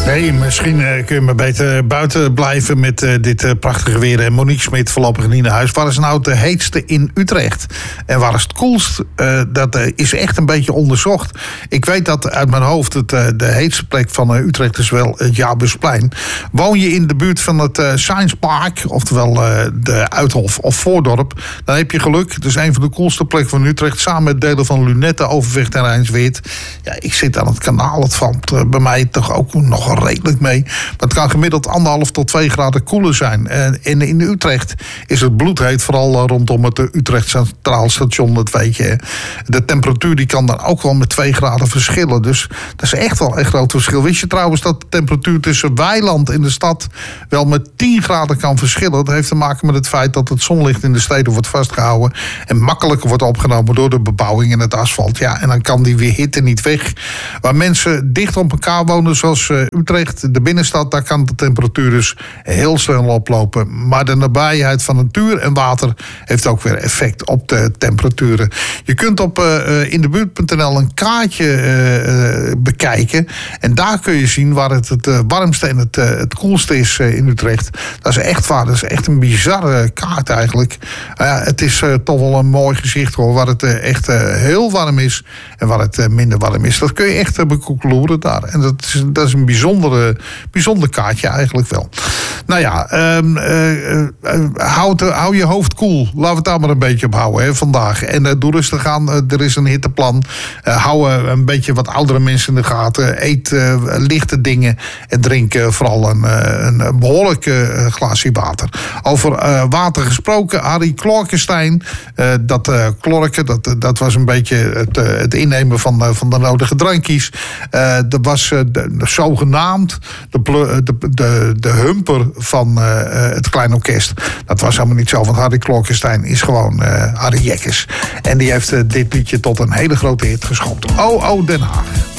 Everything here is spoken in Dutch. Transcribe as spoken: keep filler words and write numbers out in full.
Nee, misschien uh, kun je maar beter buiten blijven met uh, dit uh, prachtige weer. En Monique Smit voorlopig niet naar huis. Waar is nou de heetste in Utrecht? En waar is het koelst? Uh, dat uh, is echt een beetje onderzocht. Ik weet dat uit mijn hoofd het, uh, de heetste plek van uh, Utrecht is wel het Jabusplein. Woon je in de buurt van het uh, Science Park, oftewel uh, de Uithof of Voordorp, dan heb je geluk. Het is een van de koelste plekken van Utrecht. Samen met delen van Lunetten, Overvecht en Rijnsweerd. Ja, ik zit aan het kanaal. Het valt uh, bij mij toch ook nog redelijk mee. Maar het kan gemiddeld anderhalf tot twee graden koeler zijn. En in Utrecht is het bloedheet, vooral rondom het Utrecht Centraal Station, dat weet je. De temperatuur die kan dan ook wel met twee graden verschillen. Dus dat is echt wel een groot verschil. Wist je trouwens dat de temperatuur tussen weiland in de stad wel met tien graden kan verschillen? Dat heeft te maken met het feit dat het zonlicht in de steden wordt vastgehouden en makkelijker wordt opgenomen door de bebouwing en het asfalt. Ja, en dan kan die weer hitte niet weg. Waar mensen dicht op elkaar wonen, zoals uh, Utrecht, de binnenstad, daar kan de temperatuur dus heel snel oplopen. Maar de nabijheid van natuur en water heeft ook weer effect op de temperaturen. Je kunt op uh, indebuurt punt n l een kaartje uh, bekijken. En daar kun je zien waar het het uh, warmste en het, uh, het koelste is uh, in Utrecht. Dat is echt waar. Dat is echt een bizarre kaart eigenlijk. Uh, het is uh, toch wel een mooi gezicht hoor, waar het uh, echt uh, heel warm is en waar het uh, minder warm is. Dat kun je echt uh, bekoekloeren daar. En dat is, dat is een bijzondere, bijzonder kaartje eigenlijk wel. Nou ja, um, uh, uh, houd, uh, hou je hoofd koel. Laten we het daar maar een beetje op houden hè, vandaag. En uh, doe rustig aan. Uh, er is een hitteplan. Uh, hou uh, een beetje wat oudere mensen in de gaten. Eet uh, lichte dingen. En drink uh, vooral een, uh, een behoorlijk uh, glaasje water. Over uh, water gesproken. Harry Klorkenstein. Uh, dat uh, klorken, dat, dat was een beetje het, uh, het innemen van, uh, van de nodige drankjes. Uh, dat was uh, de, de zogenaamd de, de, de, de humper van uh, het Klein Orkest. Dat was helemaal niet zo, want Harry Klorkenstein is gewoon uh, Harry Jekkes. En die heeft uh, dit liedje tot een hele grote hit geschopt. Oh, oh, Den Haag.